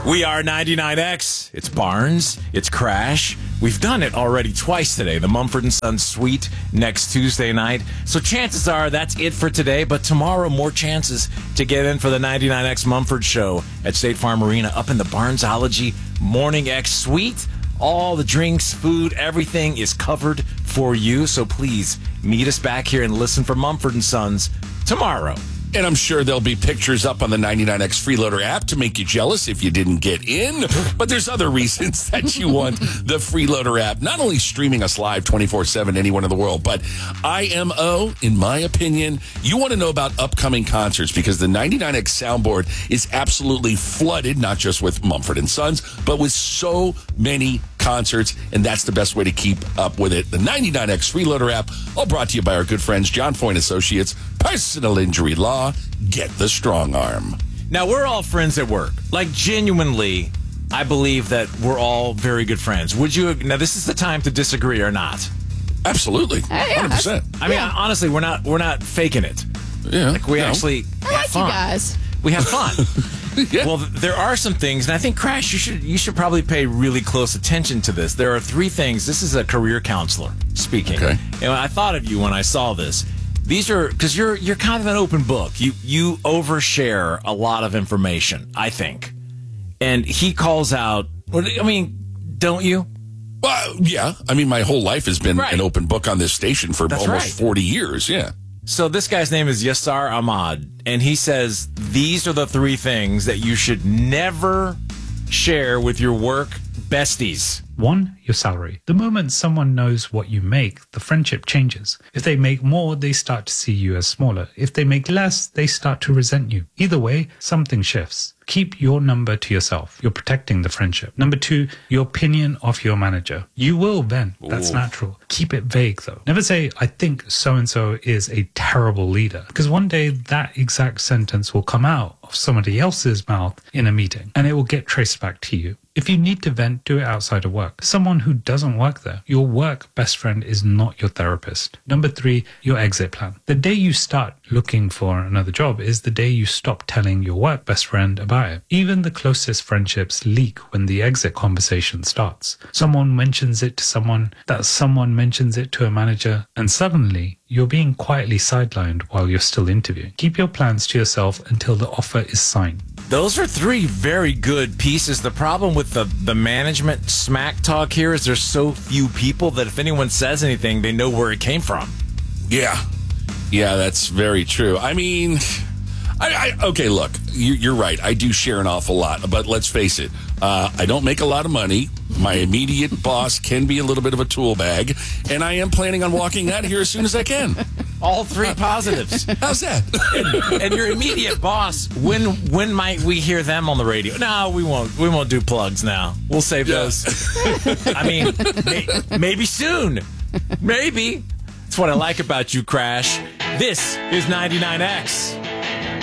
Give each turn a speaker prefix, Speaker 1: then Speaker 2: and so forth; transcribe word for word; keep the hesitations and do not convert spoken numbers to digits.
Speaker 1: We are ninety-nine X. It's Barnes. It's Crash. We've done it already twice today. The Mumford and Sons Suite next Tuesday night. So chances are that's it for today. But tomorrow, more chances to get in for the ninety-nine X Mumford Show at State Farm Arena up in the Barnesology Morning X Suite. All the drinks, food, everything is covered for you. So please meet us back here and listen for Mumford and Sons tomorrow.
Speaker 2: And I'm sure there'll be pictures up on the ninety-nine X Freeloader app to make you jealous if you didn't get in. But there's other reasons that you want the Freeloader app. Not only streaming us live twenty-four seven anywhere in the world, but I M O, in my opinion, you want to know about upcoming concerts because the ninety-nine X soundboard is absolutely flooded, not just with Mumford and Sons, but with so many concerts, and that's the best way to keep up with it. The ninety-nine X Freeloader app, all brought to you by our good friends, John Foyne Associates, Personal Injury Law. Get the strong arm.
Speaker 1: Now, we're all friends at work. Like, genuinely, I believe that we're all very good friends. Would you? Now, this is the time to disagree or not.
Speaker 2: Absolutely.
Speaker 3: yeah,
Speaker 2: one hundred percent.
Speaker 1: I mean, yeah. honestly, we're not we're not faking it.
Speaker 2: Yeah.
Speaker 1: Like, we
Speaker 2: no.
Speaker 1: actually
Speaker 3: I
Speaker 1: have
Speaker 3: like
Speaker 1: fun.
Speaker 3: you guys.
Speaker 1: We have fun.
Speaker 2: Yeah.
Speaker 1: Well, there are some things, and I think, Crash, you should you should probably pay really close attention to this. There are three things. This is a career counselor speaking.
Speaker 2: Okay.
Speaker 1: And I thought of you when I saw this. These are, because you're you're kind of an open book. You you overshare a lot of information, I think. And he calls out, I mean, don't you?
Speaker 2: Well, yeah. I mean, my whole life has been
Speaker 1: Right.
Speaker 2: an open book on this station for
Speaker 1: That's
Speaker 2: almost
Speaker 1: right.
Speaker 2: forty years. Yeah.
Speaker 1: So this guy's name is Yassar Ahmad, and he says these are the three things that you should never share with your work besties.
Speaker 4: One, your salary. The moment someone knows what you make, the friendship changes. If they make more, they start to see you as smaller. If they make less, they start to resent you. Either way, something shifts. Keep your number to yourself. You're protecting the friendship. Number two, your opinion of your manager. You will vent. That's
Speaker 2: Ooh.
Speaker 4: natural. Keep it vague, though. Never say, I think so-and-so is a terrible leader. Because one day that exact sentence will come out of somebody else's mouth in a meeting, and it will get traced back to you. If you need to vent, do it outside of work. Someone who doesn't work there. Your work best friend is not your therapist. Number three, your exit plan. The day you start looking for another job is the day you stop telling your work best friend about it. Even the closest friendships leak when the exit conversation starts. Someone mentions it to someone, that someone mentions it to a manager, and suddenly you're being quietly sidelined while you're still interviewing. Keep your plans to yourself until the offer is signed.
Speaker 1: Those are three very good pieces. The problem with the, the management smack talk here is there's so few people that if anyone says anything, they know where it came from.
Speaker 2: Yeah. Yeah, that's very true. I mean, I, I okay, look, you, you're right. I do share an awful lot, but let's face it. Uh, I don't make a lot of money. My immediate boss can be a little bit of a tool bag, and I am planning on walking out of here as soon as I can.
Speaker 1: All three positives.
Speaker 2: How's that?
Speaker 1: and, and your immediate boss, when when might we hear them on the radio? No, we won't. We won't do plugs now. We'll save
Speaker 2: Yeah.
Speaker 1: those. I mean, may, maybe soon. Maybe. That's what I like about you, Crash. This is ninety-nine X.